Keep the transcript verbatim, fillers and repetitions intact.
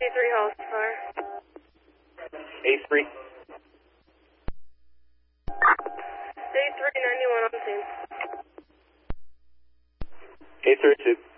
three house fire. A three. A three ninety-one on scene. A three two.